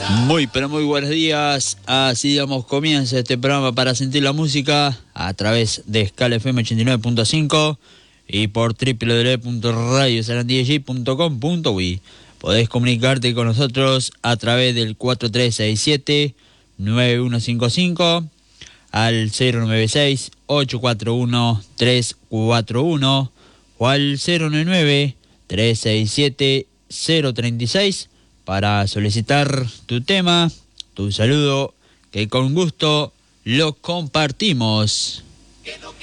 Muy, pero muy buenos días. Así damos comienzo este programa para sentir la música a través de Scala FM 89.5 y por www.radiosarandij.com.uy. Podés comunicarte con nosotros a través del 4367-9155 al 096-841-341 o al 099-367-036 para solicitar tu tema, tu saludo, que con gusto lo compartimos.